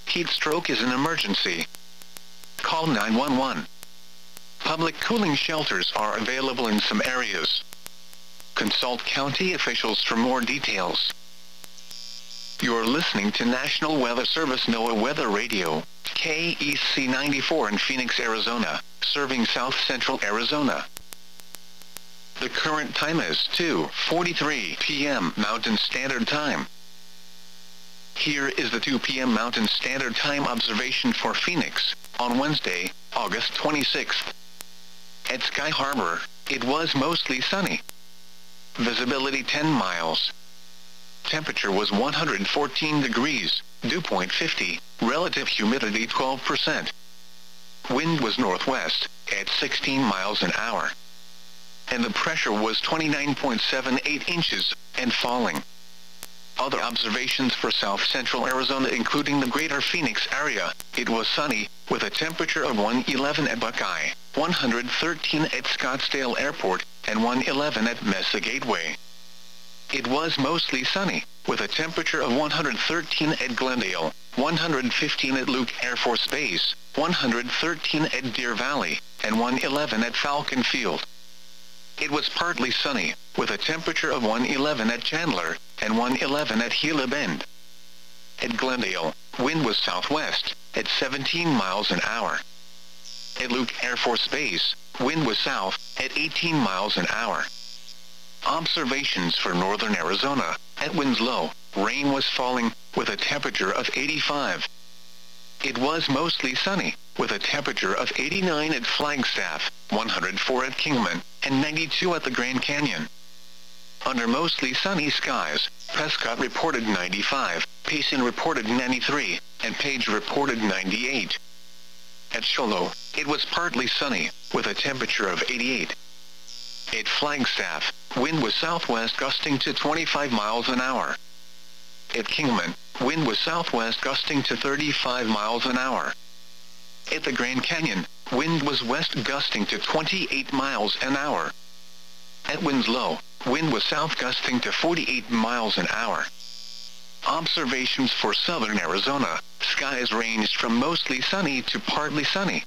Heat stroke is an emergency. Call 911. Public cooling shelters are available in some areas. Consult county officials for more details. You're listening to National Weather Service NOAA Weather Radio, KEC 94 in Phoenix, Arizona, serving South Central Arizona. The current time is 2:43 p.m. Mountain Standard Time. Here is the 2 p.m. Mountain Standard Time observation for Phoenix, on Wednesday, August 26th. At Sky Harbor, it was mostly sunny. Visibility 10 miles. Temperature was 114 degrees, dew point 50, relative humidity 12%. Wind was northwest, at 16 miles an hour. And the pressure was 29.78 inches, and falling. Other observations for South Central Arizona including the greater Phoenix area, it was sunny, with a temperature of 111 at Buckeye, 113 at Scottsdale Airport, and 111 at Mesa Gateway. It was mostly sunny, with a temperature of 113 at Glendale, 115 at Luke Air Force Base, 113 at Deer Valley, and 111 at Falcon Field. It was partly sunny, with a temperature of 111 at Chandler, and 111 at Gila Bend. At Glendale, wind was southwest, at 17 miles an hour. At Luke Air Force Base, wind was south, at 18 miles an hour. Observations for northern Arizona, at Winslow, rain was falling, with a temperature of 85. It was mostly sunny, with a temperature of 89 at Flagstaff, 104 at Kingman, and 92 at the Grand Canyon. Under mostly sunny skies, Prescott reported 95, Payson reported 93, and Page reported 98. At Shoalo, it was partly sunny, with a temperature of 88. At Flagstaff, wind was southwest gusting to 25 miles an hour. At Kingman, wind was southwest gusting to 35 miles an hour. At the Grand Canyon, wind was west gusting to 28 miles an hour. At Winslow, wind was south gusting to 48 miles an hour. Observations for southern Arizona, skies ranged from mostly sunny to partly sunny.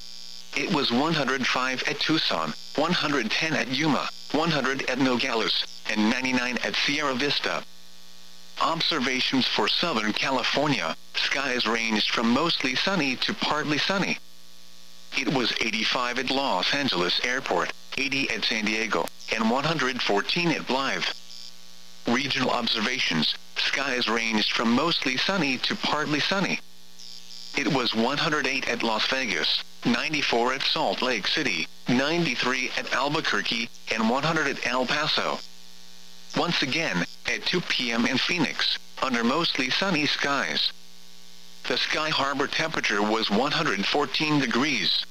It was 105 at Tucson, 110 at Yuma, 100 at Nogales, and 99 at Sierra Vista. Observations for Southern California, skies ranged from mostly sunny to partly sunny. It was 85 at Los Angeles Airport, 80 at San Diego, and 114 at Blythe. Regional observations, skies ranged from mostly sunny to partly sunny. It was 108 at Las Vegas, 94 at Salt Lake City, 93 at Albuquerque, and 100 at El Paso. Once again, at 2 p.m. in Phoenix, under mostly sunny skies. The Sky Harbor temperature was 114 degrees.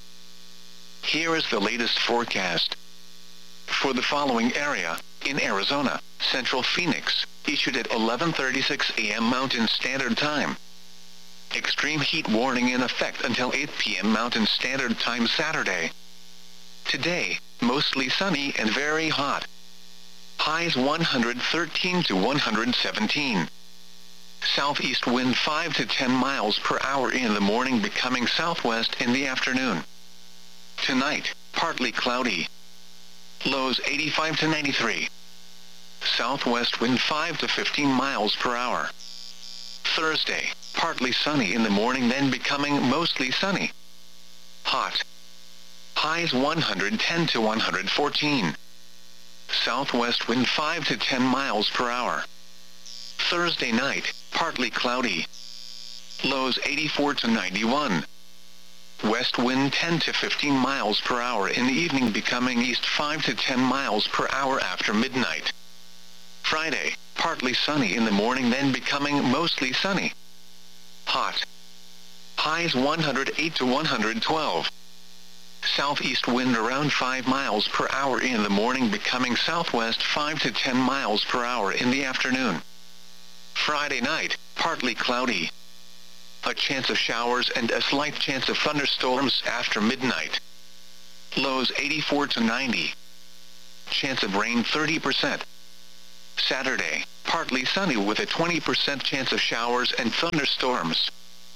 Here is the latest forecast. For the following area, in Arizona, Central Phoenix, issued at 11:36 a.m. Mountain Standard Time. Extreme heat warning in effect until 8 p.m. Mountain Standard Time Saturday. Today, mostly sunny and very hot. Highs 113 to 117. Southeast wind 5 to 10 miles per hour in the morning, becoming southwest in the afternoon. Tonight, partly cloudy. Lows 85 to 93. Southwest wind 5 to 15 miles per hour. Thursday, partly sunny in the morning, then becoming mostly sunny. Hot. Highs 110 to 114. Southwest wind 5 to 10 miles per hour. Thursday night, partly cloudy. Lows 84 to 91. West wind 10 to 15 miles per hour in the evening, becoming east 5 to 10 miles per hour after midnight. Friday, partly sunny in the morning, then becoming mostly sunny. Hot. Highs 108 to 112. Southeast wind around 5 miles per hour in the morning, becoming southwest 5 to 10 miles per hour in the afternoon. Friday night, partly cloudy. A chance of showers and a slight chance of thunderstorms after midnight. Lows 84 to 90. Chance of rain 30%. Saturday, partly sunny with a 20% chance of showers and thunderstorms.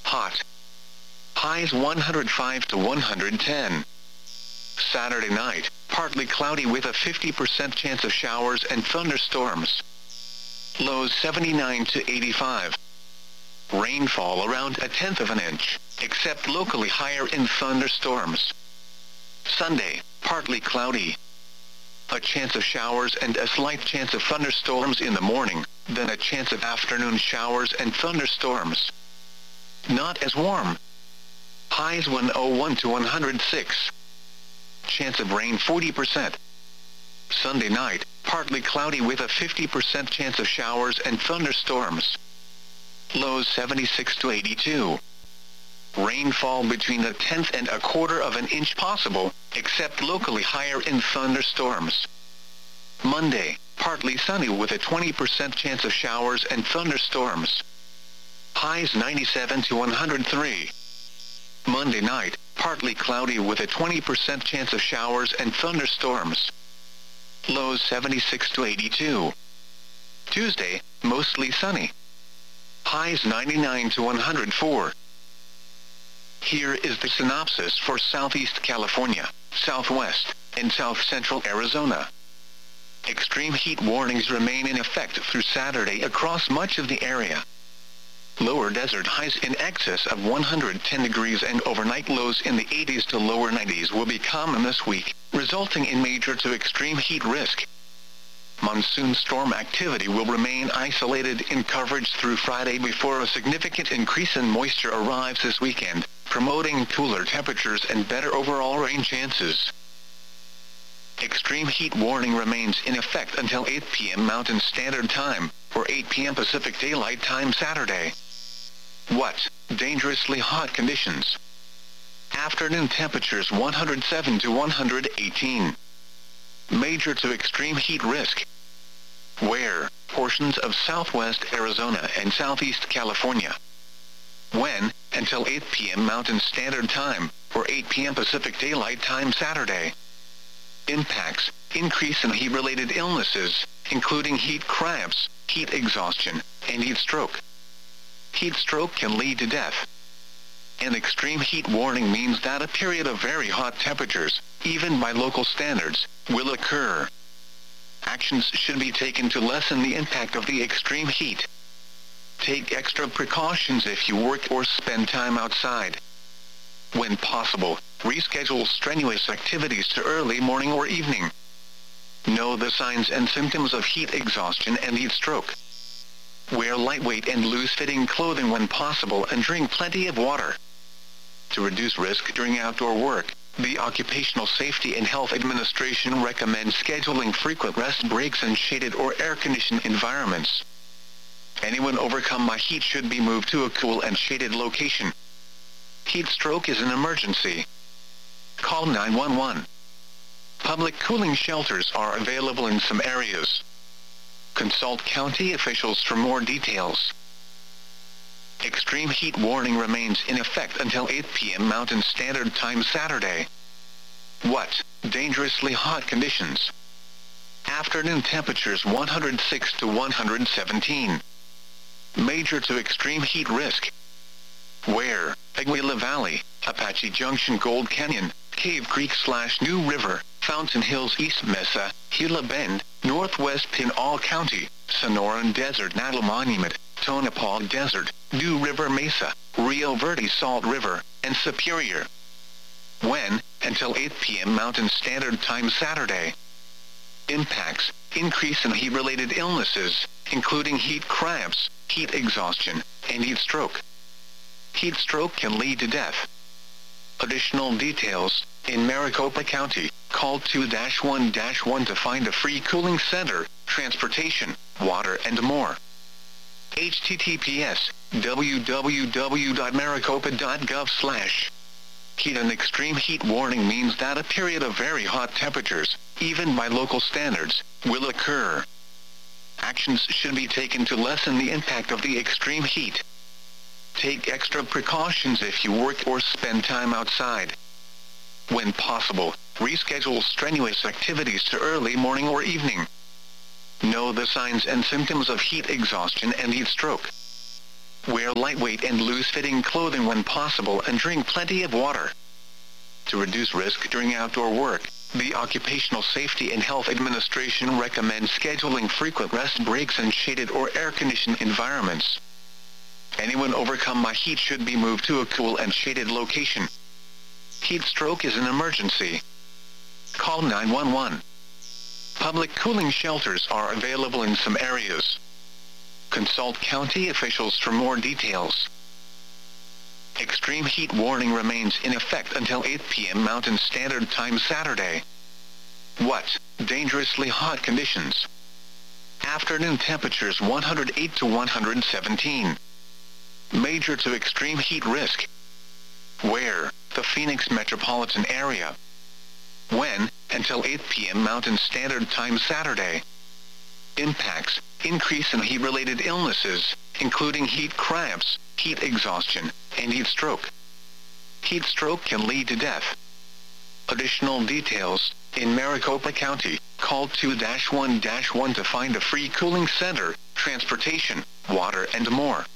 hot. Highs 105 to 110. Saturday night, partly cloudy with a 50% chance of showers and thunderstorms. Lows 79 to 85. Rainfall around 1/10 of an inch, except locally higher in thunderstorms. Sunday, partly cloudy. A chance of showers and a slight chance of thunderstorms in the morning, then a chance of afternoon showers and thunderstorms. Not as warm. Highs 101 to 106. Chance of rain 40%. Sunday night, partly cloudy with a 50% chance of showers and thunderstorms. Lows 76 to 82. Rainfall between 1/10 and 1/4 of an inch possible, except locally higher in thunderstorms. Monday, partly sunny with a 20% chance of showers and thunderstorms. Highs 97 to 103. Monday night, partly cloudy with a 20% chance of showers and thunderstorms. Lows 76 to 82. Tuesday, mostly sunny. Highs 99 to 104. Here is the synopsis for Southeast California, Southwest, and South Central Arizona. Extreme heat warnings remain in effect through Saturday across much of the area. Lower desert highs in excess of 110 degrees and overnight lows in the 80s to lower 90s will be common this week, resulting in major to extreme heat risk. Monsoon storm activity will remain isolated in coverage through Friday before a significant increase in moisture arrives this weekend, promoting cooler temperatures and better overall rain chances. Extreme heat warning remains in effect until 8 p.m. Mountain Standard Time, or 8 p.m. Pacific Daylight Time Saturday. What? Dangerously hot conditions. Afternoon temperatures 107 to 118. Major to extreme heat risk. Where? Portions of southwest Arizona and southeast California. When? Until 8 p.m. Mountain Standard Time, or 8 p.m. Pacific Daylight Time Saturday. Impacts: increase in heat-related illnesses, including heat cramps, heat exhaustion, and heat stroke. Heat stroke can lead to death. An extreme heat warning means that a period of very hot temperatures, even by local standards, will occur. Actions should be taken to lessen the impact of the extreme heat. Take extra precautions if you work or spend time outside. When possible, reschedule strenuous activities to early morning or evening. Know the signs and symptoms of heat exhaustion and heat stroke. Wear lightweight and loose-fitting clothing when possible and drink plenty of water. To reduce risk during outdoor work, the Occupational Safety and Health Administration recommends scheduling frequent rest breaks in shaded or air-conditioned environments. Anyone overcome by heat should be moved to a cool and shaded location. Heat stroke is an emergency. Call 911. Public cooling shelters are available in some areas. Consult county officials for more details. Extreme heat warning remains in effect until 8 p.m. Mountain Standard Time Saturday. What? Dangerously hot conditions. Afternoon temperatures 106 to 117. Major to extreme heat risk. Where? Aguila Valley, Apache Junction, Gold Canyon, Cave Creek/New River, Fountain Hills, East Mesa, Gila Bend, Northwest Pinal County, Sonoran Desert, Natal Monument, Tonopah Desert, New River Mesa, Rio Verde, Salt River, and Superior. When? Until 8 p.m. Mountain Standard Time Saturday. Impacts: increase in heat-related illnesses, including heat cramps, heat exhaustion, and heat stroke. Heat stroke can lead to death. Additional details: in Maricopa County, call 2-1-1 to find a free cooling center, transportation, water, and more. https://www.maricopa.gov/. Heat and extreme heat warning means that a period of very hot temperatures, even by local standards, will occur. Actions should be taken to lessen the impact of the extreme heat. Take extra precautions if you work or spend time outside. When possible, reschedule strenuous activities to early morning or evening. Know the signs and symptoms of heat exhaustion and heat stroke. Wear lightweight and loose-fitting clothing when possible and drink plenty of water. To reduce risk during outdoor work, the Occupational Safety and Health Administration recommends scheduling frequent rest breaks in shaded or air-conditioned environments. Anyone overcome by heat should be moved to a cool and shaded location. Heat stroke is an emergency. Call 911. Public cooling shelters are available in some areas. Consult county officials for more details. Extreme heat warning remains in effect until 8 p.m. Mountain Standard Time Saturday. What? Dangerously hot conditions. Afternoon temperatures 108 to 117. Major to extreme heat risk. Where? The Phoenix metropolitan area. When? Until 8 p.m. Mountain Standard Time Saturday. Impacts: increase in heat-related illnesses, including heat cramps, heat exhaustion, and heat stroke. Heat stroke can lead to death. Additional details: in Maricopa County, call 2-1-1 to find a free cooling center, transportation, water, and more.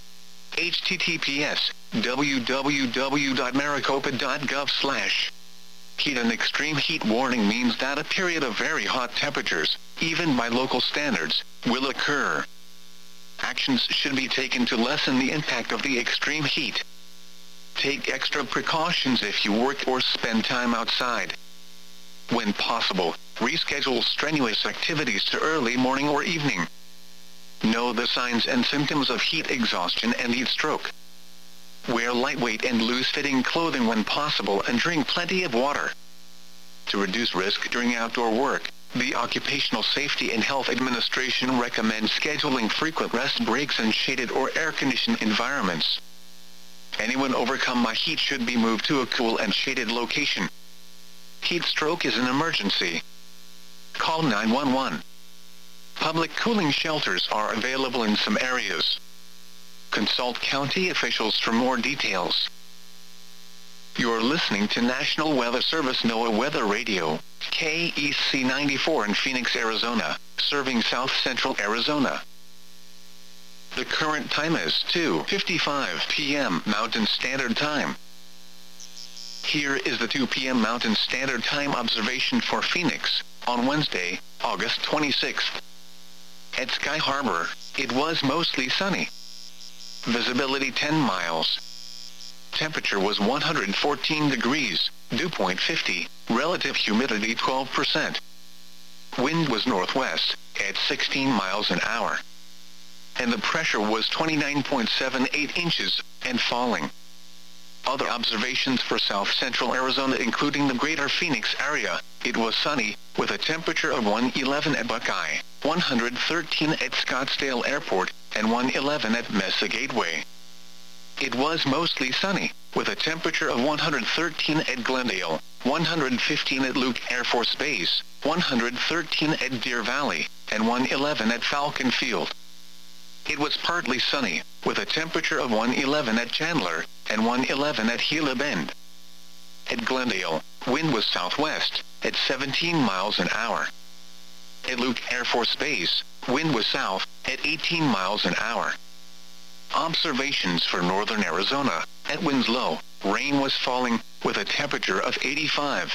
https://www.maricopa.gov/. Heat and extreme heat warning means that a period of very hot temperatures, even by local standards, will occur. Actions should be taken to lessen the impact of the extreme heat. Take extra precautions if you work or spend time outside. When possible, reschedule strenuous activities to early morning or evening. Know the signs and symptoms of heat exhaustion and heat stroke. Wear lightweight and loose-fitting clothing when possible and drink plenty of water. To reduce risk during outdoor work, the Occupational Safety and Health Administration recommends scheduling frequent rest breaks in shaded or air-conditioned environments. Anyone overcome by heat should be moved to a cool and shaded location. Heat stroke is an emergency. Call 911. Public cooling shelters are available in some areas. Consult county officials for more details. You're listening to National Weather Service NOAA Weather Radio, KEC 94 in Phoenix, Arizona, serving south-central Arizona. The current time is 2:55 p.m. Mountain Standard Time. Here is the 2 p.m. Mountain Standard Time observation for Phoenix, on Wednesday, August 26th. At Sky Harbor, it was mostly sunny. Visibility 10 miles. Temperature was 114 degrees, dew point 50, relative humidity 12%. Wind was northwest, at 16 miles an hour. And the pressure was 29.78 inches, and falling. Other observations for south-central Arizona including the greater Phoenix area, it was sunny, with a temperature of 111 at Buckeye, 113 at Scottsdale Airport, and 111 at Mesa Gateway. It was mostly sunny, with a temperature of 113 at Glendale, 115 at Luke Air Force Base, 113 at Deer Valley, and 111 at Falcon Field. It was partly sunny, with a temperature of 111 at Chandler, and 111 at Gila Bend. At Glendale, wind was southwest, at 17 miles an hour. At Luke Air Force Base, wind was south, at 18 miles an hour. Observations for northern Arizona, at Winslow, rain was falling, with a temperature of 85.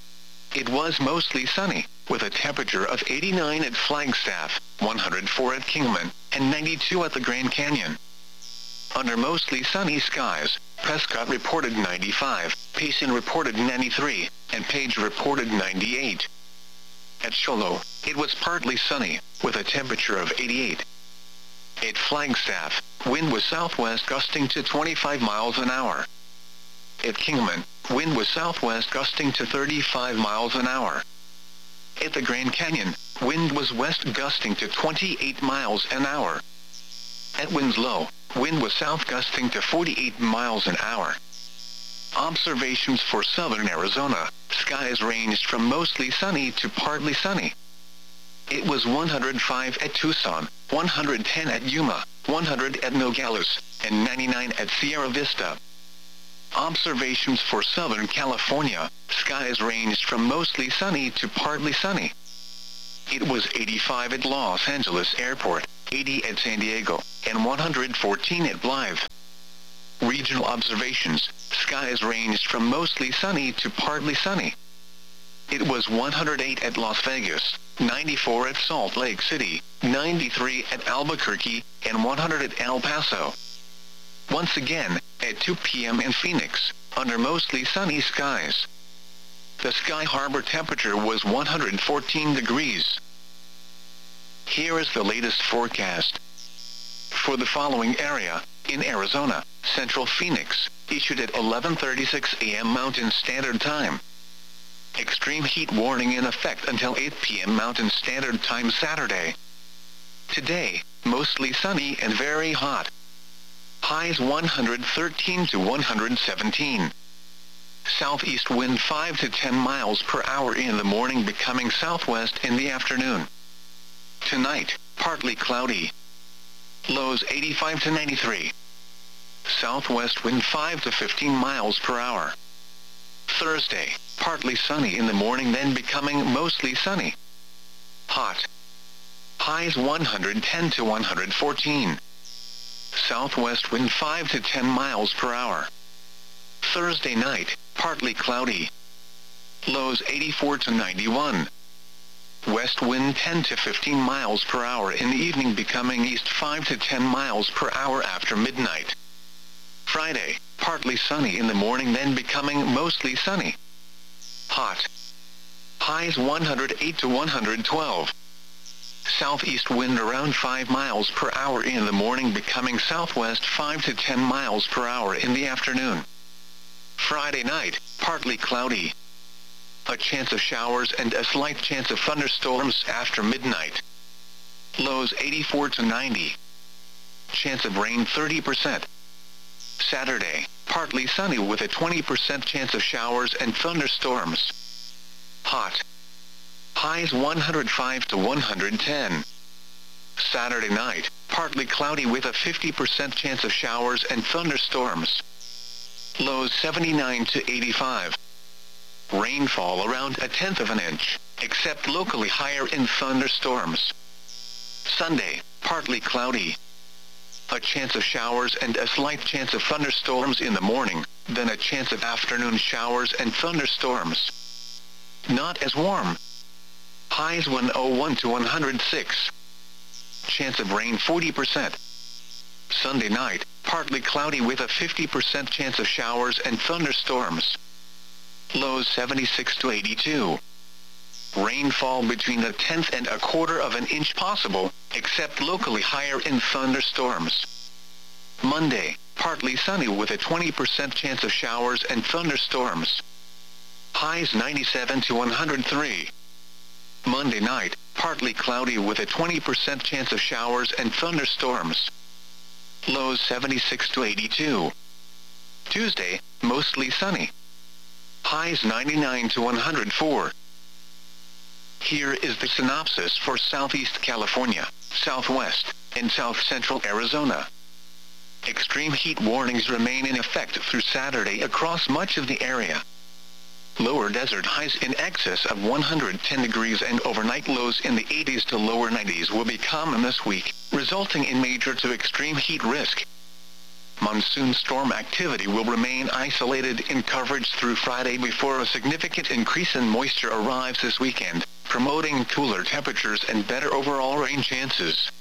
It was mostly sunny, with a temperature of 89 at Flagstaff, 104 at Kingman, and 92 at the Grand Canyon. Under mostly sunny skies, Prescott reported 95, Payson reported 93, and Page reported 98. At Shoalo, it was partly sunny, with a temperature of 88. At Flagstaff, wind was southwest gusting to 25 miles an hour. At Kingman, wind was southwest gusting to 35 miles an hour. At the Grand Canyon, wind was west gusting to 28 miles an hour. At Winslow, wind was south gusting to 48 miles an hour. Observations for southern Arizona, skies ranged from mostly sunny to partly sunny. It was 105 at Tucson, 110 at Yuma, 100 at Nogales, and 99 at Sierra Vista. Observations for Southern California, skies ranged from mostly sunny to partly sunny. It was 85 at Los Angeles Airport, 80 at San Diego, and 114 at Blythe. Regional observations: skies ranged from mostly sunny to partly sunny. It was 108 at Las Vegas, 94 at Salt Lake City, 93 at Albuquerque, and 100 at El Paso. Once again, at 2 p.m. in Phoenix, under mostly sunny skies. The Sky Harbor temperature was 114 degrees. Here is the latest forecast. For the following area, in Arizona, Central Phoenix, issued at 11:36 a.m. Mountain Standard Time. Extreme heat warning in effect until 8 p.m. Mountain Standard Time Saturday. Today, mostly sunny and very hot. Highs 113 to 117. Southeast wind 5 to 10 miles per hour in the morning, becoming southwest in the afternoon. Tonight, partly cloudy. Lows 85 to 93. Southwest wind 5 to 15 miles per hour. Thursday, partly sunny in the morning, then becoming mostly sunny. Hot. Highs 110 to 114. Southwest wind 5 to 10 miles per hour. Thursday night, partly cloudy. Lows 84 to 91. West wind 10 to 15 miles per hour in the evening, becoming east 5 to 10 miles per hour after midnight. Friday, partly sunny in the morning, then becoming mostly sunny. Hot. Highs 108 to 112. Southeast wind around 5 miles per hour in the morning, becoming southwest 5 to 10 miles per hour in the afternoon. Friday night, partly cloudy. A chance of showers and a slight chance of thunderstorms after midnight. Lows 84 to 90. Chance of rain 30%. Saturday, partly sunny with a 20% chance of showers and thunderstorms. Hot. Highs 105 to 110. Saturday night, partly cloudy with a 50% chance of showers and thunderstorms. Lows 79 to 85. Rainfall around 1/10 of an inch, except locally higher in thunderstorms. Sunday, partly cloudy. A chance of showers and a slight chance of thunderstorms in the morning, then a chance of afternoon showers and thunderstorms. Not as warm. Highs 101 to 106. Chance of rain 40%. Sunday night, partly cloudy with a 50% chance of showers and thunderstorms. Lows 76 to 82. Rainfall between 1/10 and 1/4 of an inch possible, except locally higher in thunderstorms. Monday, partly sunny with a 20% chance of showers and thunderstorms. Highs 97 to 103. Monday night, partly cloudy with a 20% chance of showers and thunderstorms. Lows 76 to 82. Tuesday, mostly sunny. Highs 99 to 104. Here is the synopsis for Southeast California, Southwest, and South Central Arizona. Extreme heat warnings remain in effect through Saturday across much of the area. Lower desert highs in excess of 110 degrees and overnight lows in the 80s to lower 90s will be common this week, resulting in major to extreme heat risk. Monsoon storm activity will remain isolated in coverage through Friday before a significant increase in moisture arrives this weekend, promoting cooler temperatures and better overall rain chances.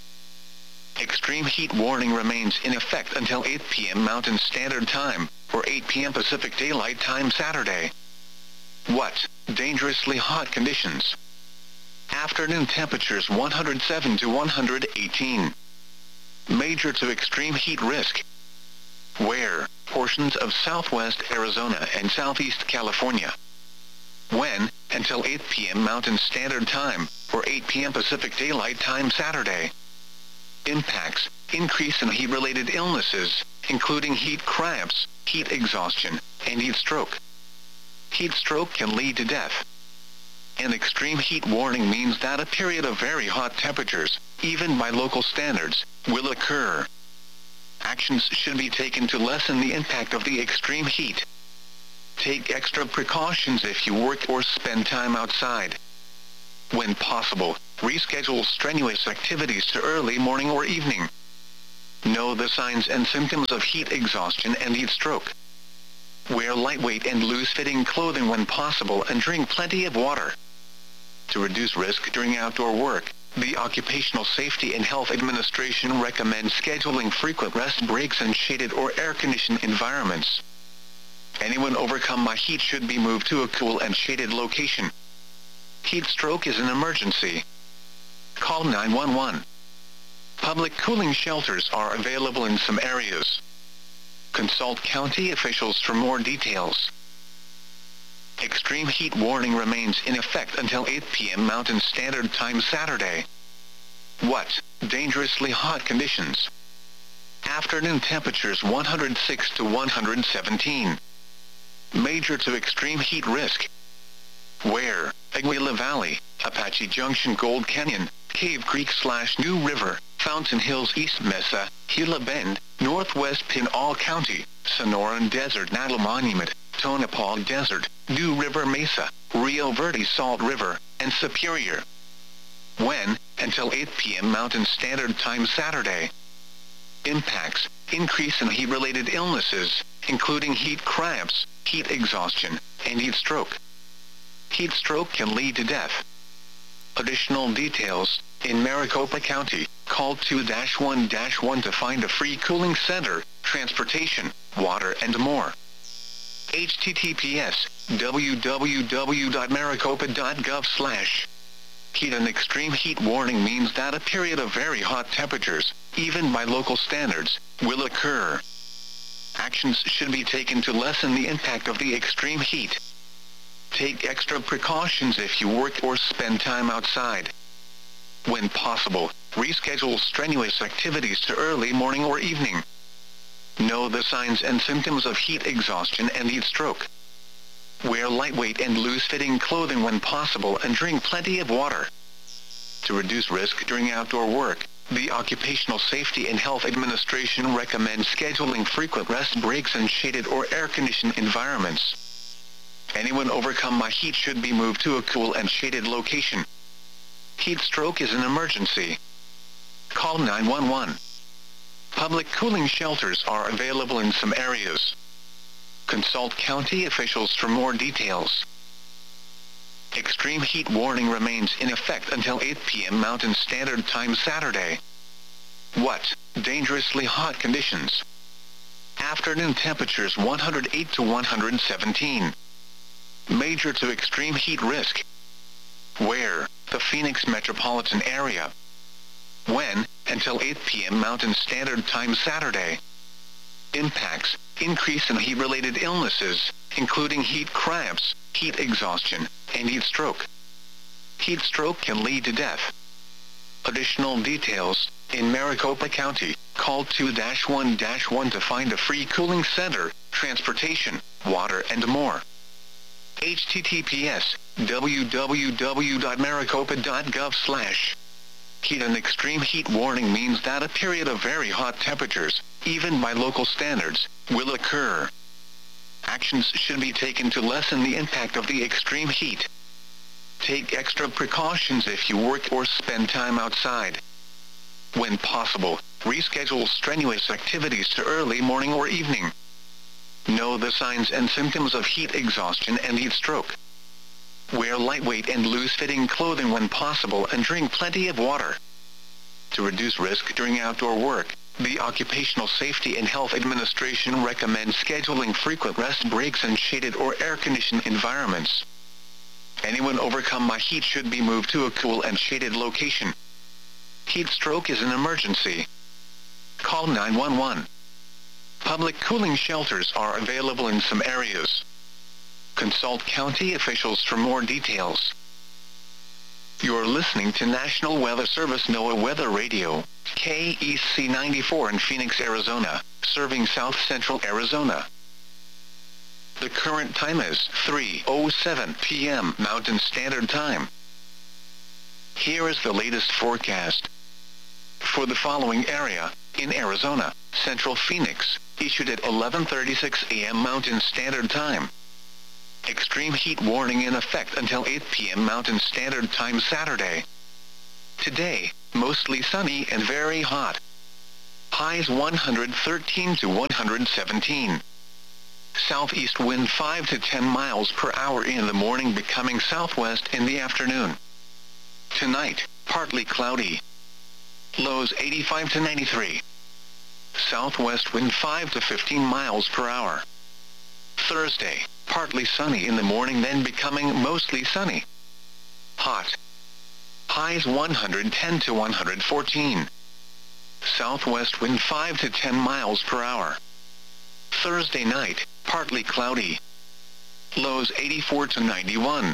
Extreme heat warning remains in effect until 8 p.m. Mountain Standard Time, or 8 p.m. Pacific Daylight Time Saturday. What? Dangerously hot conditions. Afternoon temperatures 107 to 118. Major to extreme heat risk. Where? Portions of southwest Arizona and southeast California. When? Until 8 p.m. Mountain Standard Time, or 8 p.m. Pacific Daylight Time Saturday. Impacts: increase in heat-related illnesses, including heat cramps, heat exhaustion, and heat stroke. Heat stroke can lead to death. An extreme heat warning means that a period of very hot temperatures, even by local standards, will occur. Actions should be taken to lessen the impact of the extreme heat. Take extra precautions if you work or spend time outside. When possible, reschedule strenuous activities to early morning or evening. Know the signs and symptoms of heat exhaustion and heat stroke. Wear lightweight and loose-fitting clothing when possible and drink plenty of water. To reduce risk during outdoor work, the Occupational Safety and Health Administration recommends scheduling frequent rest breaks in shaded or air-conditioned environments. Anyone overcome by heat should be moved to a cool and shaded location. Heat stroke is an emergency. Call 911. Public cooling shelters are available in some areas. Consult county officials for more details. Extreme heat warning remains in effect until 8 p.m. Mountain Standard Time Saturday. What? Dangerously hot conditions. Afternoon temperatures 106 to 117. Major to extreme heat risk. Where? Aguila Valley, Apache Junction, Gold Canyon, Cave Creek / New River, Fountain Hills, East Mesa, Gila Bend, Northwest Pinal County, Sonoran Desert, Natal Monument, Tonopah Desert, New River Mesa, Rio Verde, Salt River, and Superior. When? Until 8 p.m. Mountain Standard Time Saturday. Impacts: increase in heat-related illnesses, including heat cramps, heat exhaustion, and heat stroke. Heat stroke can lead to death. Additional details: in Maricopa County, call 2-1-1 to find a free cooling center, transportation, water, and more. https://www.maricopa.gov/. Heat and extreme heat warning means that a period of very hot temperatures, even by local standards, will occur. Actions should be taken to lessen the impact of the extreme heat. Take extra precautions if you work or spend time outside. When possible, reschedule strenuous activities to early morning or evening. Know the signs and symptoms of heat exhaustion and heat stroke. Wear lightweight and loose-fitting clothing when possible and drink plenty of water. To reduce risk during outdoor work, the Occupational Safety and Health Administration recommends scheduling frequent rest breaks in shaded or air-conditioned environments. Anyone overcome by heat should be moved to a cool and shaded location. Heat stroke is an emergency. Call 911. Public cooling shelters are available in some areas. Consult county officials for more details. Extreme heat warning remains in effect until 8 p.m. Mountain Standard Time Saturday. What? Dangerously hot conditions. Afternoon temperatures 108 to 117. Major to extreme heat risk. Where? The Phoenix metropolitan area. When? Until 8 p.m. Mountain Standard Time Saturday. Impacts: increase in heat-related illnesses, including heat cramps, heat exhaustion, and heat stroke. Heat stroke can lead to death. Additional details: in Maricopa County, call 2-1-1 to find a free cooling center, transportation, water, and more. https://www.maricopa.gov/. Heat and extreme heat warning means that a period of very hot temperatures, even by local standards, will occur. Actions should be taken to lessen the impact of the extreme heat. Take extra precautions if you work or spend time outside. When possible, reschedule strenuous activities to early morning or evening. Know the signs and symptoms of heat exhaustion and heat stroke. Wear lightweight and loose-fitting clothing when possible and drink plenty of water. To reduce risk during outdoor work, the Occupational Safety and Health Administration recommends scheduling frequent rest breaks in shaded or air-conditioned environments. Anyone overcome by heat should be moved to a cool and shaded location. Heat stroke is an emergency. Call 911. Public cooling shelters are available in some areas. Consult county officials for more details. You're listening to National Weather Service NOAA Weather Radio, KEC 94 in Phoenix, Arizona, serving South Central Arizona. The current time is 3:07 p.m. Mountain Standard Time. Here is the latest forecast. For the following area, in Arizona, Central Phoenix, issued at 11:36 a.m. Mountain Standard Time. Extreme heat warning in effect until 8 p.m. Mountain Standard Time Saturday. Today, mostly sunny and very hot. Highs 113 to 117. Southeast wind 5 to 10 miles per hour in the morning, becoming southwest in the afternoon. Tonight, partly cloudy. Lows 85 to 93. Southwest wind 5 to 15 miles per hour. Thursday, partly sunny in the morning, then becoming mostly sunny. Hot. Highs 110 to 114. Southwest wind 5 to 10 miles per hour. Thursday night, partly cloudy. Lows 84 to 91.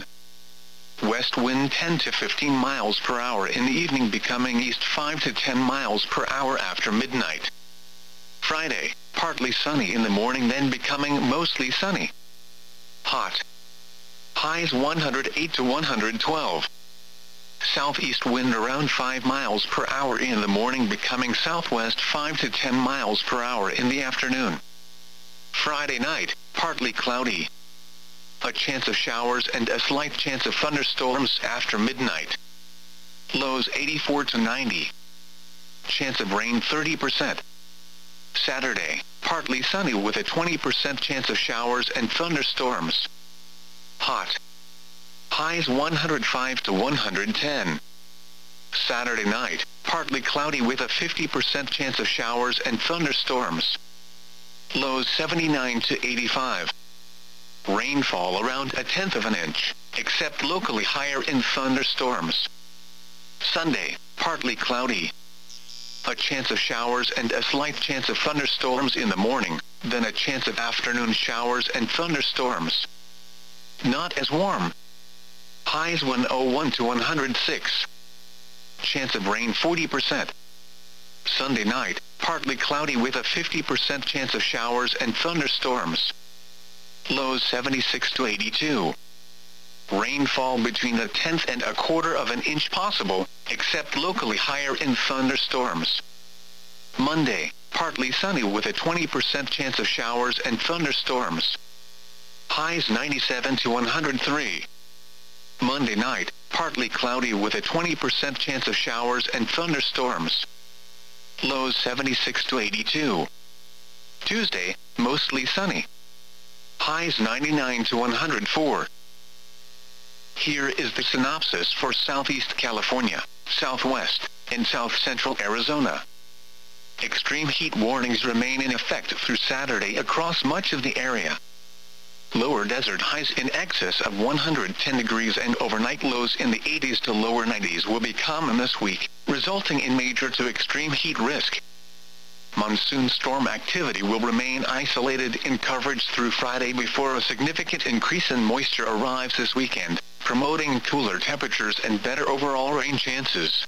West wind 10 to 15 miles per hour in the evening, becoming east 5 to 10 miles per hour after midnight. Friday, partly sunny in the morning, then becoming mostly sunny. Hot. Highs 108 to 112. Southeast wind around 5 miles per hour in the morning, becoming southwest 5 to 10 miles per hour in the afternoon. Friday night, partly cloudy. A chance of showers and a slight chance of thunderstorms after midnight. Lows 84 to 90. Chance of rain 30%. Saturday, partly sunny with a 20% chance of showers and thunderstorms. Hot. Highs 105 to 110. Saturday night, partly cloudy with a 50% chance of showers and thunderstorms. Lows 79 to 85. Rainfall around 1/10 of an inch, except locally higher in thunderstorms. Sunday, partly cloudy. A chance of showers and a slight chance of thunderstorms in the morning, then a chance of afternoon showers and thunderstorms. Not as warm. Highs 101 to 106. Chance of rain 40%. Sunday night, partly cloudy with a 50% chance of showers and thunderstorms. Lows 76 to 82. Rainfall between 1/10 and 1/4 of an inch possible, except locally higher in thunderstorms. Monday, partly sunny with a 20% chance of showers and thunderstorms. Highs 97 to 103. Monday night, partly cloudy with a 20% chance of showers and thunderstorms. Lows 76 to 82. Tuesday, mostly sunny. Highs 99 to 104. Here is the synopsis for Southeast California, Southwest, and South Central Arizona. Extreme heat warnings remain in effect through Saturday across much of the area. Lower desert highs in excess of 110 degrees and overnight lows in the 80s to lower 90s will be common this week, resulting in major to extreme heat risk. Monsoon storm activity will remain isolated in coverage through Friday before a significant increase in moisture arrives this weekend, promoting cooler temperatures and better overall rain chances.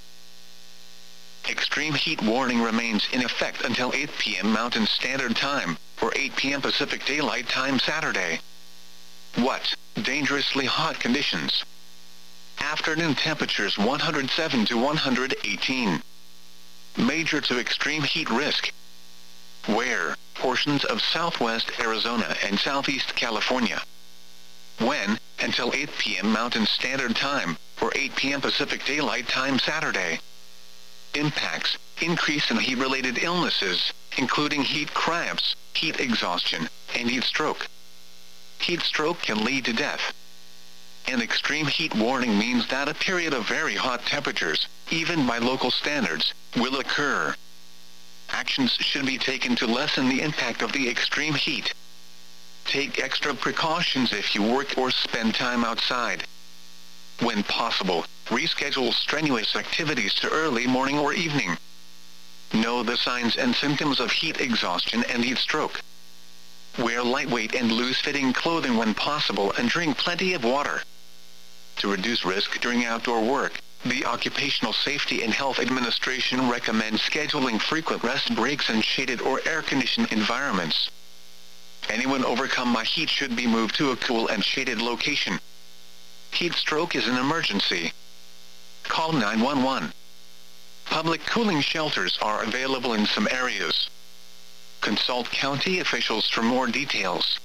Extreme heat warning remains in effect until 8 p.m. Mountain Standard Time, or 8 p.m. Pacific Daylight Time Saturday. What? Dangerously hot conditions. Afternoon temperatures 107 to 118. Major to extreme heat risk. Where? Portions of southwest Arizona and southeast California. When? Until 8 p.m. Mountain Standard Time, or 8 p.m. Pacific Daylight Time Saturday. Impacts: increase in heat-related illnesses, including heat cramps, heat exhaustion, and heat stroke. Heat stroke can lead to death. An extreme heat warning means that a period of very hot temperatures, even by local standards, will occur. Actions should be taken to lessen the impact of the extreme heat. Take extra precautions if you work or spend time outside. When possible, reschedule strenuous activities to early morning or evening. Know the signs and symptoms of heat exhaustion and heat stroke. Wear lightweight and loose-fitting clothing when possible and drink plenty of water. To reduce risk during outdoor work, the Occupational Safety and Health Administration recommends scheduling frequent rest breaks in shaded or air-conditioned environments. Anyone overcome by heat should be moved to a cool and shaded location. Heat stroke is an emergency. Call 911. Public cooling shelters are available in some areas. Consult county officials for more details.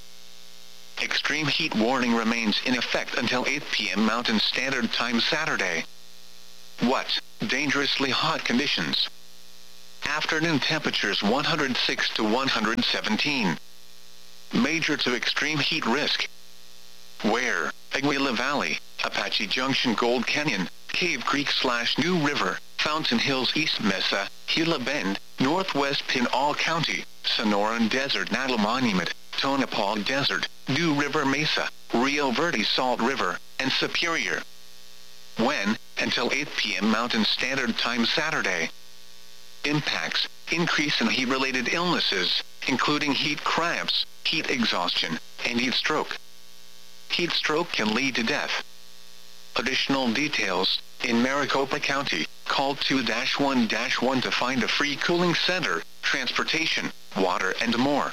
Extreme heat warning remains in effect until 8 p.m. Mountain Standard Time Saturday. What? Dangerously hot conditions. Afternoon temperatures 106 to 117. Major to extreme heat risk. Where? Aguila Valley, Apache Junction, Gold Canyon, Cave Creek / New River, Fountain Hills, East Mesa, Gila Bend, Northwest Pinal County, Sonoran Desert, Natal Monument, Tonopah Desert, New River Mesa, Rio Verde, Salt River, and Superior. When? Until 8 p.m. Mountain Standard Time Saturday. Impacts: increase in heat-related illnesses, including heat cramps, heat exhaustion, and heat stroke. Heat stroke can lead to death. Additional details: in Maricopa County, call 2-1-1 to find a free cooling center, transportation, water, and more.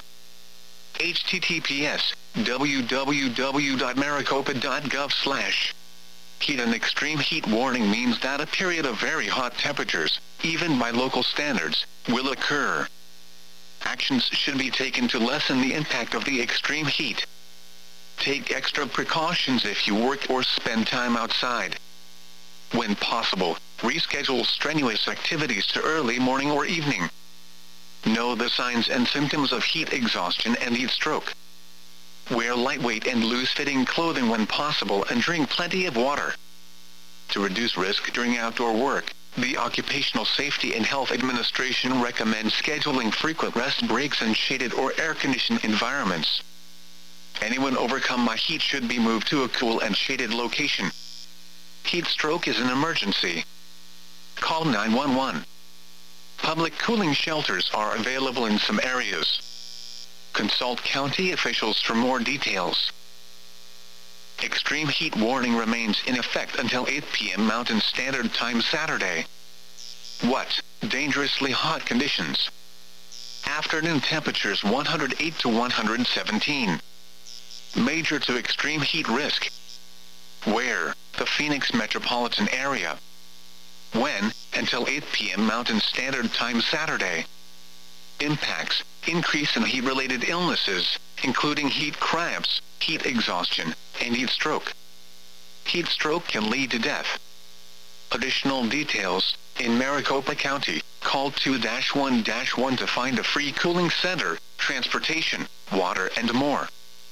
https://www.maricopa.gov/. Heat and extreme heat warning means that a period of very hot temperatures, even by local standards, will occur. Actions should be taken to lessen the impact of the extreme heat. Take extra precautions if you work or spend time outside. When possible, reschedule strenuous activities to early morning or evening. Know the signs and symptoms of heat exhaustion and heat stroke. Wear lightweight and loose-fitting clothing when possible and drink plenty of water. To reduce risk during outdoor work, the Occupational Safety and Health Administration recommends scheduling frequent rest breaks in shaded or air-conditioned environments. Anyone overcome by heat should be moved to a cool and shaded location. Heat stroke is an emergency. Call 911. Public cooling shelters are available in some areas. Consult county officials for more details. Extreme heat warning remains in effect until 8 p.m. Mountain Standard Time Saturday. What? Dangerously hot conditions. Afternoon temperatures 108 to 117. Major to extreme heat risk. Where? The Phoenix metropolitan area. When? Until 8 p.m. Mountain Standard Time Saturday. Impacts: increase in heat-related illnesses, including heat cramps, heat exhaustion, and heat stroke. Heat stroke can lead to death. Additional details: in Maricopa County, call 2-1-1 to find a free cooling center, transportation, water, and more.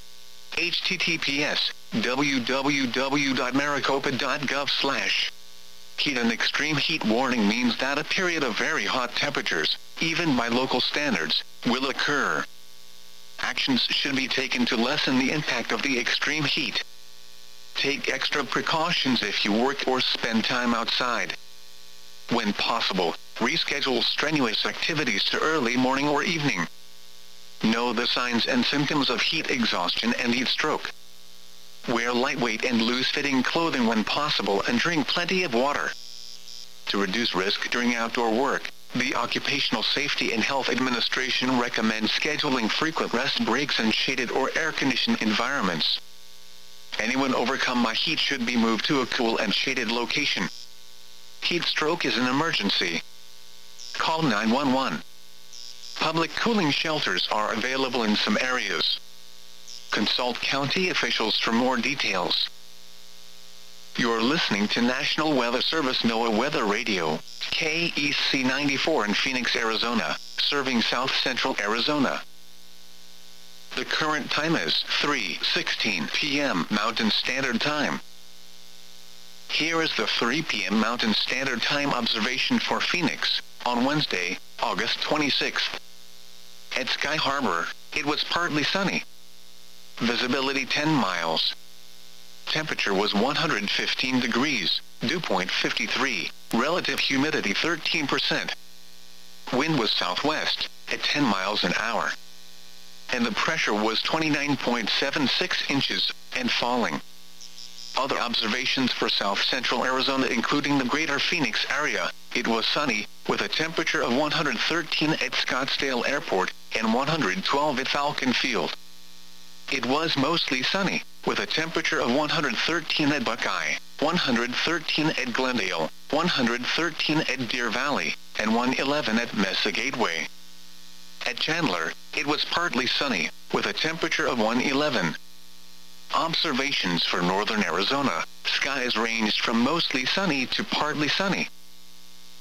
https://www.maricopa.gov/. Heat and extreme heat warning means that a period of very hot temperatures, even by local standards, will occur. Actions should be taken to lessen the impact of the extreme heat. Take extra precautions if you work or spend time outside. When possible, reschedule strenuous activities to early morning or evening. Know the signs and symptoms of heat exhaustion and heat stroke. Wear lightweight and loose-fitting clothing when possible and drink plenty of water. To reduce risk during outdoor work, the Occupational Safety and Health Administration recommends scheduling frequent rest breaks in shaded or air-conditioned environments. Anyone overcome by heat should be moved to a cool and shaded location. Heat stroke is an emergency. Call 911. Public cooling shelters are available in some areas. Consult county officials for more details. You're listening to National Weather Service NOAA Weather Radio, KEC 94 in Phoenix, Arizona, serving South Central Arizona. The current time is 3:16 p.m. Mountain Standard Time. Here is the 3 p.m. Mountain Standard Time observation for Phoenix, on Wednesday, August 26th. At Sky Harbor, it was partly sunny. Visibility 10 miles. Temperature was 115 degrees, dew point 53, relative humidity 13%. Wind was southwest, at 10 miles an hour. And the pressure was 29.76 inches, and falling. Other observations for South Central Arizona including the greater Phoenix area, it was sunny, with a temperature of 113 at Scottsdale Airport, and 112 at Falcon Field. It was mostly sunny, with a temperature of 113 at Buckeye, 113 at Glendale, 113 at Deer Valley, and 111 at Mesa Gateway. At Chandler, it was partly sunny, with a temperature of 111. Observations for northern Arizona, skies ranged from mostly sunny to partly sunny.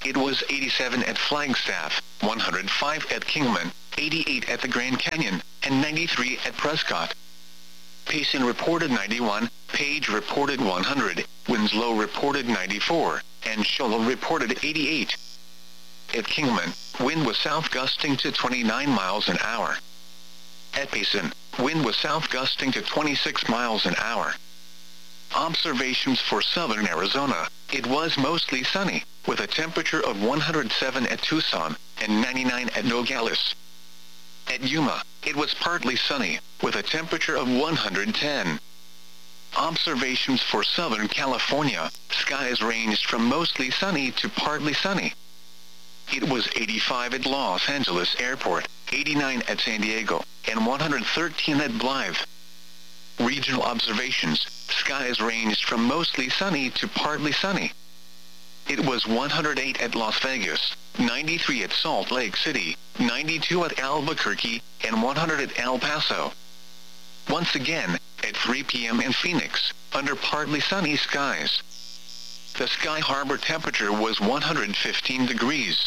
it was 87 at Flagstaff, 105 at Kingman, 88 at the Grand Canyon, and 93 at Prescott. Payson reported 91, Page reported 100, Winslow reported 94, and Shoal reported 88. At Kingman, wind was south gusting to 29 miles an hour. At Payson, wind was south gusting to 26 miles an hour. Observations for southern Arizona, it was mostly sunny, with a temperature of 107 at Tucson, and 99 at Nogales. At Yuma, it was partly sunny, with a temperature of 110. Observations for Southern California, skies ranged from mostly sunny to partly sunny. It was 85 at Los Angeles Airport, 89 at San Diego, and 113 at Blythe. Regional observations, skies ranged from mostly sunny to partly sunny. It was 108 at Las Vegas, 93 at Salt Lake City, 92 at Albuquerque, and 100 at El Paso. Once again, at 3 p.m. in Phoenix, under partly sunny skies. The Sky Harbor temperature was 115 degrees.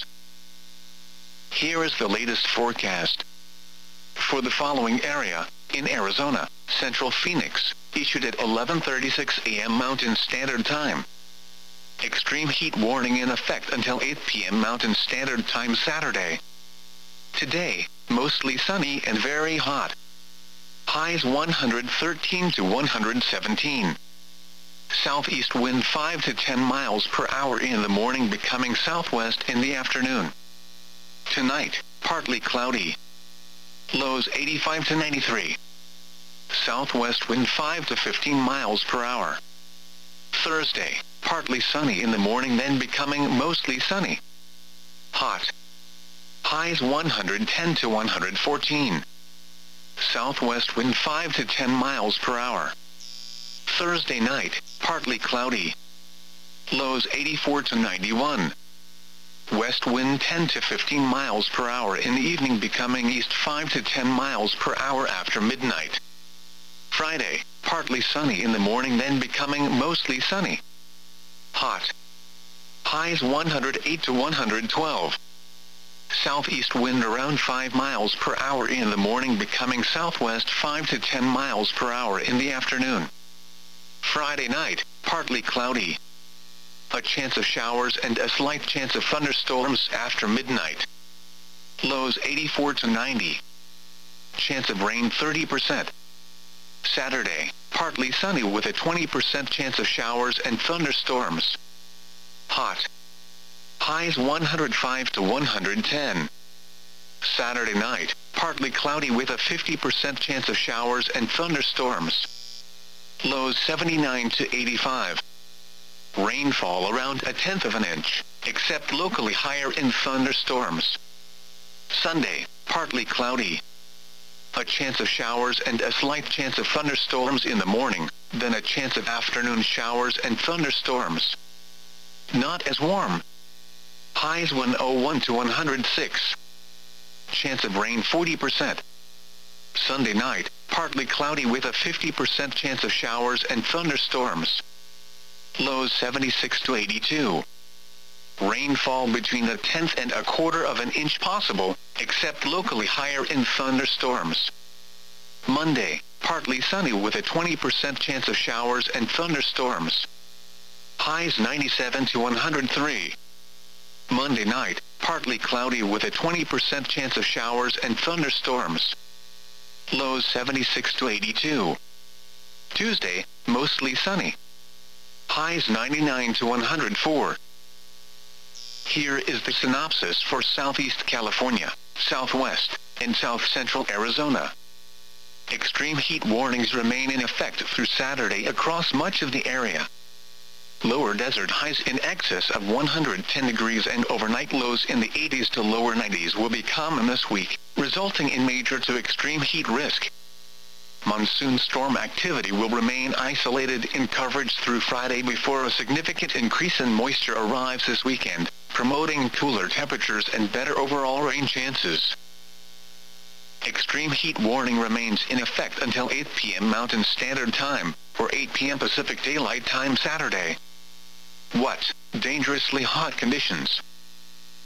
Here is the latest forecast. For the following area, in Arizona, Central Phoenix, issued at 11:36 a.m. Mountain Standard Time. Extreme heat warning in effect until 8 p.m. Mountain Standard Time Saturday. Today, mostly sunny and very hot. Highs 113 to 117. Southeast wind 5 to 10 miles per hour in the morning, becoming southwest in the afternoon. Tonight, partly cloudy. Lows 85 to 93. Southwest wind 5 to 15 miles per hour. Thursday, partly sunny in the morning, then becoming mostly sunny. Hot. Highs 110 to 114. Southwest wind 5 to 10 miles per hour. Thursday night, partly cloudy. Lows 84 to 91. West wind 10 to 15 miles per hour in the evening, becoming east 5 to 10 miles per hour after midnight. Friday, partly sunny in the morning, then becoming mostly sunny. Hot. Highs 108 to 112. Southeast wind around 5 miles per hour in the morning, becoming southwest 5 to 10 miles per hour in the afternoon. Friday night, partly cloudy. A chance of showers and a slight chance of thunderstorms after midnight. Lows 84 to 90. Chance of rain 30%. Saturday, partly sunny with a 20% chance of showers and thunderstorms. Hot. Highs 105 to 110. Saturday night, partly cloudy with a 50% chance of showers and thunderstorms. Lows 79 to 85. Rainfall around 1/10 of an inch, except locally higher in thunderstorms. Sunday, partly cloudy. A chance of showers and a slight chance of thunderstorms in the morning, then a chance of afternoon showers and thunderstorms. Not as warm. Highs 101 to 106. Chance of rain 40%. Sunday night, partly cloudy with a 50% chance of showers and thunderstorms. Lows 76 to 82. Rainfall between 1/10 and 1/4 of an inch possible, except locally higher in thunderstorms. Monday, partly sunny with a 20% chance of showers and thunderstorms. Highs 97 to 103. Monday night, partly cloudy with a 20% chance of showers and thunderstorms. Lows 76 to 82. Tuesday, mostly sunny. Highs 99 to 104. Here is the synopsis for Southeast California, Southwest, and South Central Arizona. Extreme heat warnings remain in effect through Saturday across much of the area. Lower desert highs in excess of 110 degrees and overnight lows in the 80s to lower 90s will be common this week, resulting in major to extreme heat risk. Monsoon storm activity will remain isolated in coverage through Friday before a significant increase in moisture arrives this weekend, promoting cooler temperatures and better overall rain chances. Extreme heat warning remains in effect until 8 p.m. Mountain Standard Time, or 8 p.m. Pacific Daylight Time Saturday. What? Dangerously hot conditions.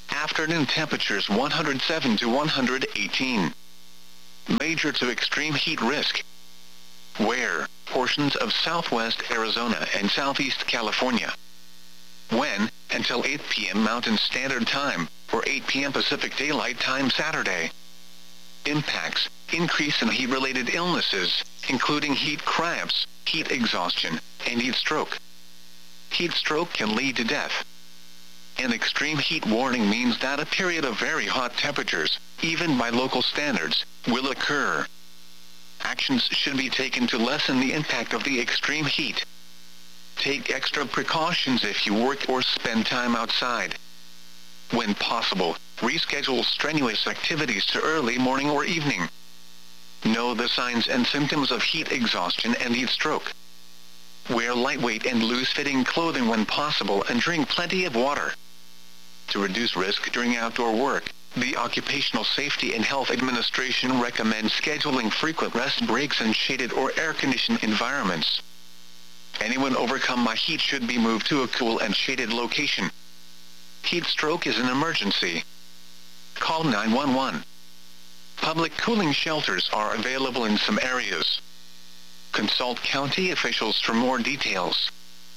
Afternoon temperatures 107 to 118. Major to extreme heat risk. Where? Portions of southwest Arizona and southeast California. When? Until 8 p.m. Mountain Standard Time, or 8 p.m. Pacific Daylight Time Saturday. Impacts: increase in heat-related illnesses, including heat cramps, heat exhaustion, and heat stroke. Heat stroke can lead to death. An extreme heat warning means that a period of very hot temperatures, even by local standards, will occur. Actions should be taken to lessen the impact of the extreme heat. Take extra precautions if you work or spend time outside. When possible, reschedule strenuous activities to early morning or evening. Know the signs and symptoms of heat exhaustion and heat stroke. Wear lightweight and loose-fitting clothing when possible and drink plenty of water. To reduce risk during outdoor work, the Occupational Safety and Health Administration recommends scheduling frequent rest breaks in shaded or air-conditioned environments. Anyone overcome by heat should be moved to a cool and shaded location. Heat stroke is an emergency. Call 911. Public cooling shelters are available in some areas. Consult county officials for more details.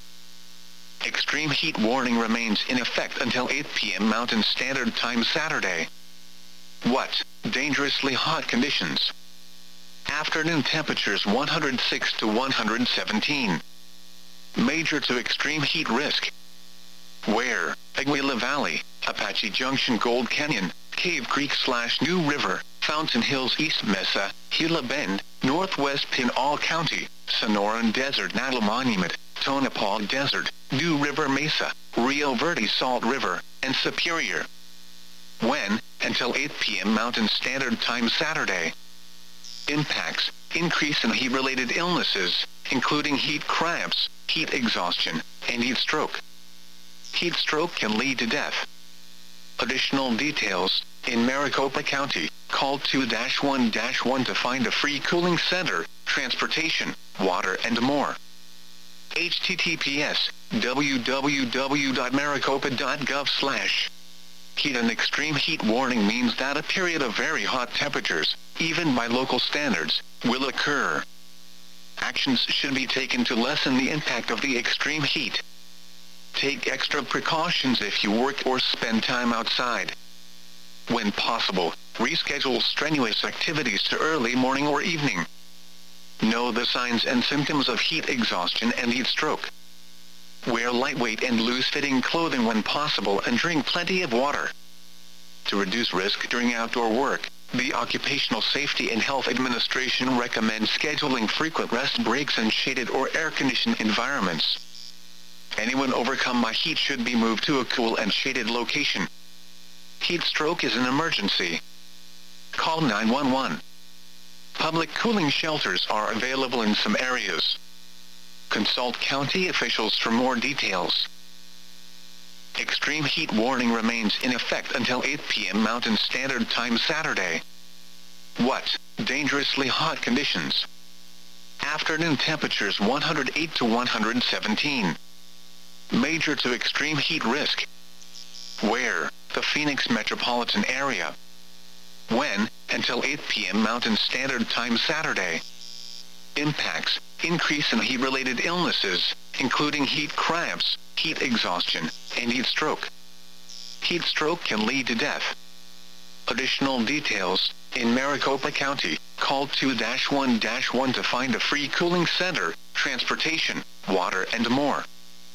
Extreme heat warning remains in effect until 8 p.m. Mountain Standard Time Saturday. What? Dangerously hot conditions. Afternoon temperatures 106 to 117. Major to extreme heat risk. Where? Aguila Valley, Apache Junction, Gold Canyon, Cave Creek/New River, Fountain Hills, East Mesa, Gila Bend, Northwest Pinal County, Sonoran Desert, Natal Monument, Tonopah Desert, New River Mesa, Rio Verde, Salt River, and Superior. When? Until 8 p.m. Mountain Standard Time Saturday. Impacts: increase in heat-related illnesses, including heat cramps, heat exhaustion, and heat stroke. Heat stroke can lead to death. Additional details: in Maricopa County, call 2-1-1 to find a free cooling center, transportation, water, and more. https://www.maricopa.gov/. Heat and extreme heat warning means that a period of very hot temperatures, even by local standards, will occur. Actions should be taken to lessen the impact of the extreme heat. Take extra precautions if you work or spend time outside. When possible, reschedule strenuous activities to early morning or evening. Know the signs and symptoms of heat exhaustion and heat stroke. Wear lightweight and loose-fitting clothing when possible and drink plenty of water. To reduce risk during outdoor work, the Occupational Safety and Health Administration recommends scheduling frequent rest breaks in shaded or air-conditioned environments. Anyone overcome by heat should be moved to a cool and shaded location. Heat stroke is an emergency. Call 911. Public cooling shelters are available in some areas. Consult county officials for more details. Extreme heat warning remains in effect until 8 p.m. Mountain Standard Time Saturday. What? Dangerously hot conditions. Afternoon temperatures 108 to 117. Major to extreme heat risk. Where? The Phoenix metropolitan area. When? Until 8 p.m. Mountain Standard Time Saturday. Impacts: increase in heat-related illnesses, including heat cramps, heat exhaustion, and heat stroke. Heat stroke can lead to death. Additional details: in Maricopa County, call 2-1-1 to find a free cooling center, transportation, water, and more.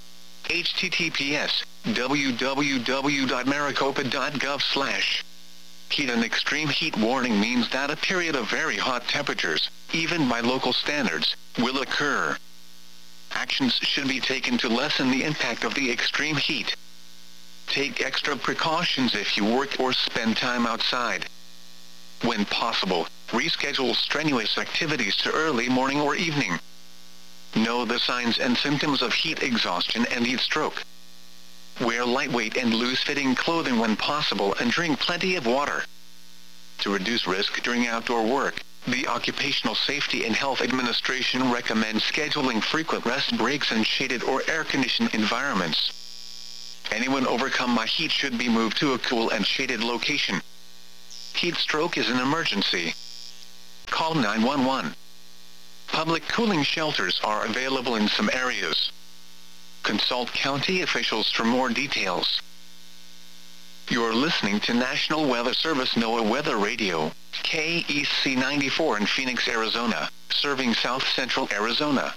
https://www.maricopa.gov/. Heat and extreme heat warning means that a period of very hot temperatures, even by local standards, will occur. Actions should be taken to lessen the impact of the extreme heat. Take extra precautions if you work or spend time outside. When possible, reschedule strenuous activities to early morning or evening. Know the signs and symptoms of heat exhaustion and heat stroke. Wear lightweight and loose-fitting clothing when possible and drink plenty of water. To reduce risk during outdoor work, the Occupational Safety and Health Administration recommends scheduling frequent rest breaks in shaded or air-conditioned environments. Anyone overcome by heat should be moved to a cool and shaded location. Heat stroke is an emergency. Call 911. Public cooling shelters are available in some areas. Consult county officials for more details. You're listening to National Weather Service NOAA Weather Radio, KEC 94 in Phoenix, Arizona, serving South Central Arizona.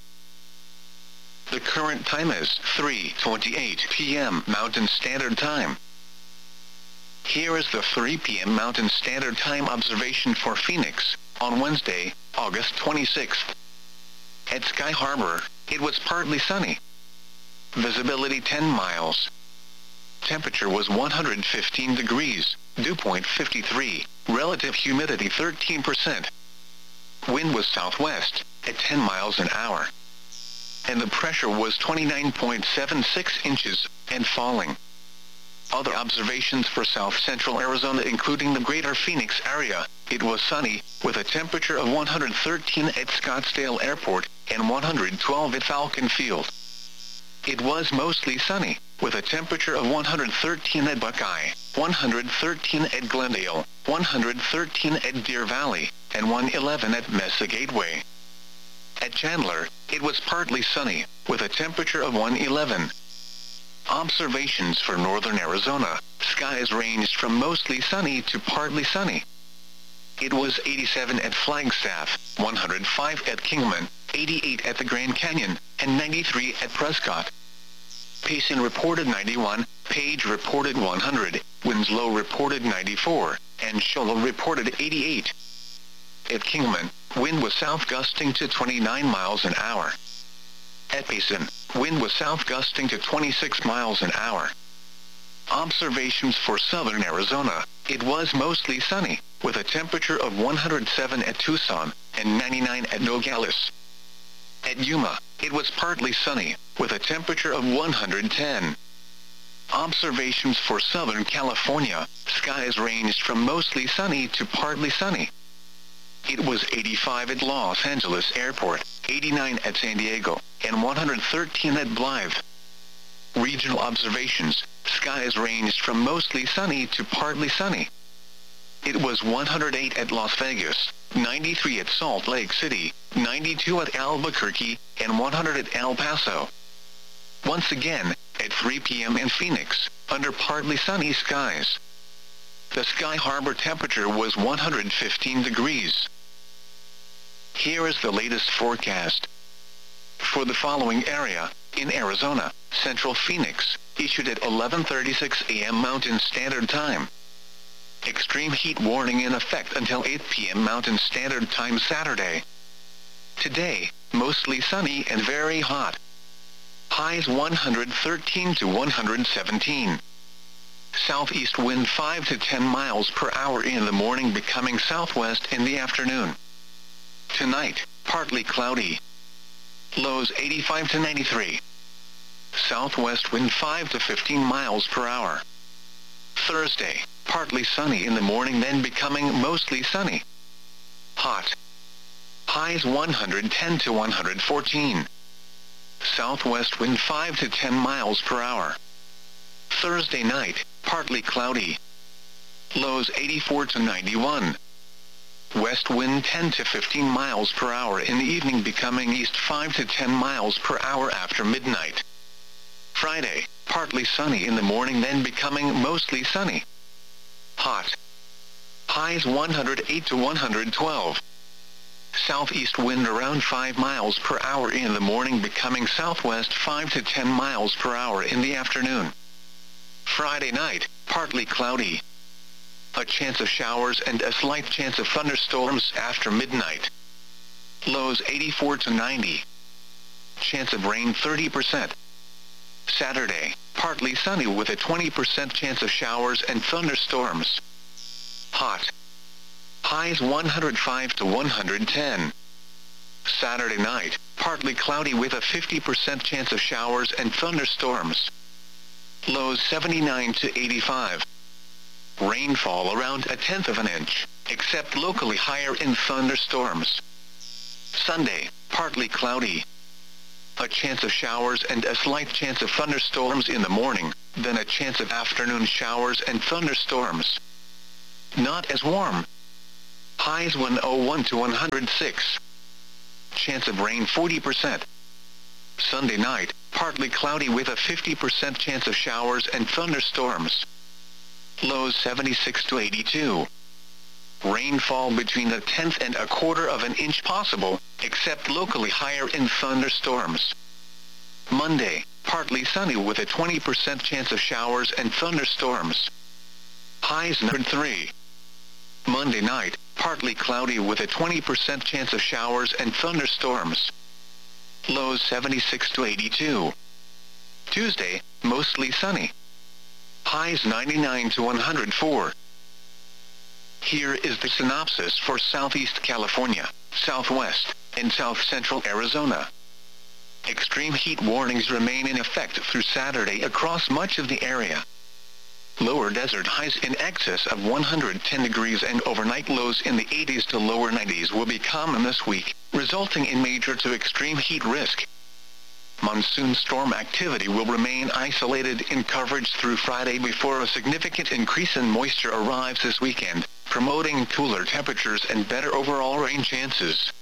The current time is 3:28 p.m. Mountain Standard Time. Here is the 3 p.m. Mountain Standard Time observation for Phoenix, on Wednesday, August 26th. At Sky Harbor, it was partly sunny. Visibility 10 miles. Temperature was 115 degrees, dew point 53, relative humidity 13%. Wind was southwest, at 10 miles an hour. And the pressure was 29.76 inches, and falling. Other observations for South Central Arizona including the greater Phoenix area, it was sunny, with a temperature of 113 at Scottsdale Airport, and 112 at Falcon Field. It was mostly sunny, with a temperature of 113 at Buckeye, 113 at Glendale, 113 at Deer Valley, and 111 at Mesa Gateway. At Chandler, it was partly sunny, with a temperature of 111. Observations for northern Arizona, skies ranged from mostly sunny to partly sunny. It was 87 at Flagstaff, 105 at Kingman, 88 at the Grand Canyon, and 93 at Prescott. Payson reported 91, Page reported 100, Winslow reported 94, and Shoalo reported 88. At Kingman, wind was south gusting to 29 miles an hour. At Payson, wind was south gusting to 26 miles an hour. Observations for southern Arizona, it was mostly sunny, with a temperature of 107 at Tucson, and 99 at Nogales. At Yuma, it was partly sunny, with a temperature of 110. Observations for Southern California, skies ranged from mostly sunny to partly sunny. It was 85 at Los Angeles Airport, 89 at San Diego, and 113 at Blythe. Regional observations, skies ranged from mostly sunny to partly sunny. It was 108 at Las Vegas, 93 at Salt Lake City, 92 at Albuquerque, and 100 at El Paso. Once again, at 3 p.m. in Phoenix, under partly sunny skies. The Sky Harbor temperature was 115 degrees. Here is the latest forecast. For the following area, in Arizona, Central Phoenix, issued at 11:36 a.m. Mountain Standard Time. Extreme heat warning in effect until 8 p.m. Mountain Standard Time Saturday. Today, mostly sunny and very hot. Highs 113 to 117. Southeast wind 5 to 10 miles per hour in the morning, becoming southwest in the afternoon. Tonight, partly cloudy. Lows 85 to 93. Southwest wind 5 to 15 miles per hour. Thursday, partly sunny in the morning, then becoming mostly sunny. Hot. Highs 110 to 114. Southwest wind 5 to 10 miles per hour. Thursday night, partly cloudy. Lows 84 to 91. West wind 10 to 15 miles per hour in the evening, becoming east 5 to 10 miles per hour after midnight. Friday, partly sunny in the morning, then becoming mostly sunny. Hot. Highs 108 to 112. Southeast wind around 5 miles per hour in the morning, becoming southwest 5 to 10 miles per hour in the afternoon. Friday night, partly cloudy. A chance of showers and a slight chance of thunderstorms after midnight. Lows 84 to 90. Chance of rain 30%. Saturday, partly sunny with a 20% chance of showers and thunderstorms. Hot. Highs 105 to 110. Saturday night, partly cloudy with a 50% chance of showers and thunderstorms. Lows 79 to 85. Rainfall around 1/10 of an inch, except locally higher in thunderstorms. Sunday, partly cloudy. A chance of showers and a slight chance of thunderstorms in the morning, then a chance of afternoon showers and thunderstorms. Not as warm. Highs 101 to 106. Chance of rain 40%. Sunday night, partly cloudy with a 50% chance of showers and thunderstorms. Lows 76 to 82. Rainfall between a tenth and a quarter of an inch possible, except locally higher in thunderstorms. Monday, partly sunny with a 20% chance of showers and thunderstorms. Highs 103. Monday night, partly cloudy with a 20% chance of showers and thunderstorms. Lows 76 to 82. Tuesday, mostly sunny. Highs 99 to 104. Here is the synopsis for Southeast California, Southwest, and South Central Arizona. Extreme heat warnings remain in effect through Saturday across much of the area. Lower desert highs in excess of 110 degrees and overnight lows in the 80s to lower 90s will be common this week, resulting in major to extreme heat risk. Monsoon storm activity will remain isolated in coverage through Friday before a significant increase in moisture arrives this weekend, promoting cooler temperatures and better overall rain chances.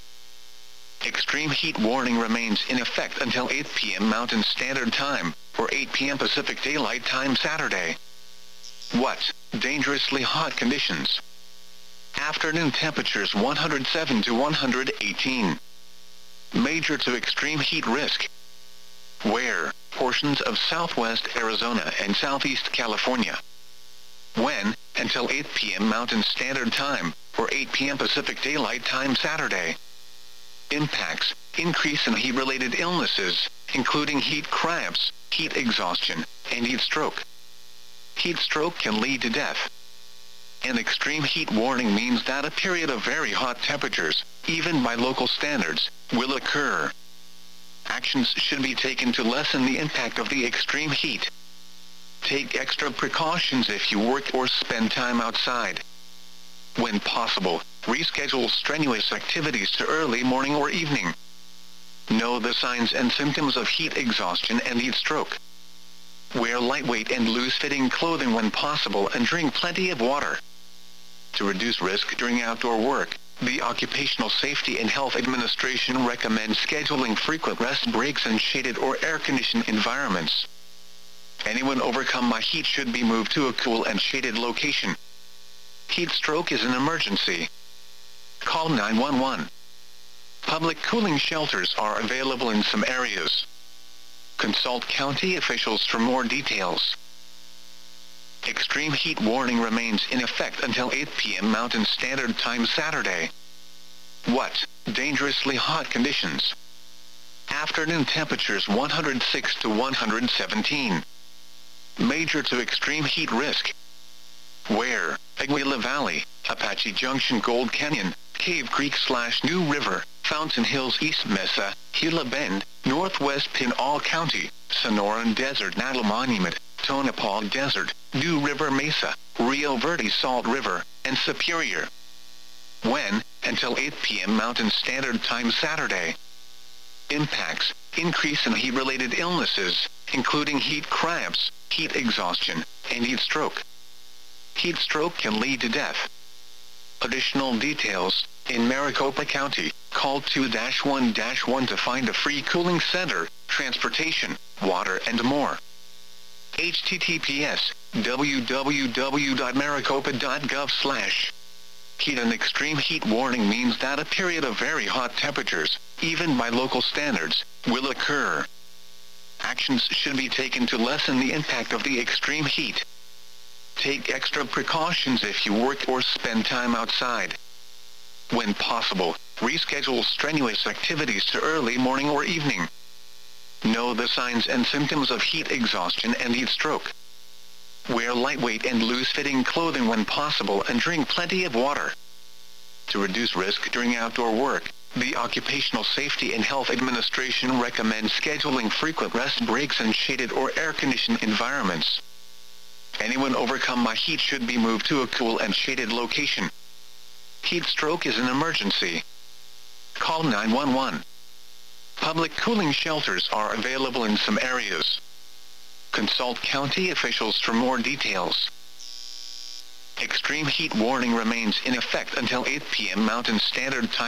Extreme heat warning remains in effect until 8 p.m. Mountain Standard Time, or 8 p.m. Pacific Daylight Time Saturday. What? Dangerously hot conditions. Afternoon temperatures 107 to 118. Major to extreme heat risk. Where? Portions of southwest Arizona and southeast California. When? Until 8 p.m. Mountain Standard Time, or 8 p.m. Pacific Daylight Time Saturday. Impacts: increase in heat-related illnesses, including heat cramps, heat exhaustion, and heat stroke. Heat stroke can lead to death. An extreme heat warning means that a period of very hot temperatures, even by local standards, will occur. Actions should be taken to lessen the impact of the extreme heat. Take extra precautions if you work or spend time outside. When possible, reschedule strenuous activities to early morning or evening. Know the signs and symptoms of heat exhaustion and heat stroke. Wear lightweight and loose-fitting clothing when possible and drink plenty of water. To reduce risk during outdoor work, the Occupational Safety and Health Administration recommends scheduling frequent rest breaks in shaded or air-conditioned environments. Anyone overcome by heat should be moved to a cool and shaded location. Heat stroke is an emergency. Call 911. Public cooling shelters are available in some areas. Consult county officials for more details. Extreme heat warning remains in effect until 8 p.m. Mountain Standard Time Saturday. What? Dangerously hot conditions. Afternoon temperatures 106 to 117. Major to extreme heat risk. Where? Aguila Valley, Apache Junction, Gold Canyon, Cave Creek / New River, Fountain Hills, East Mesa, Gila Bend, Northwest Pinal County, Sonoran Desert Natal Monument, Tonopah Desert, New River Mesa, Rio Verde Salt River, and Superior. When? Until 8 p.m. Mountain Standard Time Saturday. Impacts: increase in heat-related illnesses, including heat cramps, heat exhaustion, and heat stroke. Heat stroke can lead to death. Additional details: in Maricopa County, call 2-1-1 to find a free cooling center, transportation, water, and more. https://www.maricopa.gov/. Heat and extreme heat warning means that a period of very hot temperatures, even by local standards, will occur. Actions should be taken to lessen the impact of the extreme heat. Take extra precautions if you work or spend time outside. When possible, reschedule strenuous activities to early morning or evening. Know the signs and symptoms of heat exhaustion and heat stroke. Wear lightweight and loose-fitting clothing when possible and drink plenty of water. To reduce risk during outdoor work, the Occupational Safety and Health Administration recommends scheduling frequent rest breaks in shaded or air-conditioned environments. Anyone overcome by heat should be moved to a cool and shaded location. Heat stroke is an emergency. Call 911. Public cooling shelters are available in some areas. Consult county officials for more details. Extreme heat warning remains in effect until 8 p.m. Mountain Standard Time.